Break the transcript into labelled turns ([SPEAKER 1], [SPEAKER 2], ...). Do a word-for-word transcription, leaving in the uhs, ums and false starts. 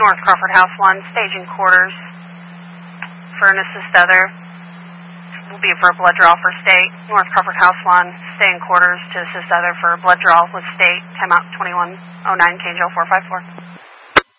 [SPEAKER 1] North Crawford House one, staging quarters for an assist other. Will be for a blood draw for state. North Crawford House one, stay in quarters to assist other for blood draw with state. Time out twenty-one oh nine, K J four five four.